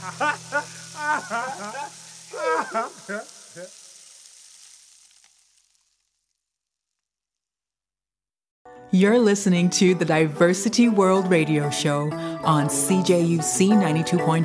You're listening to the Diversity World Radio Show on CJUC 92.5.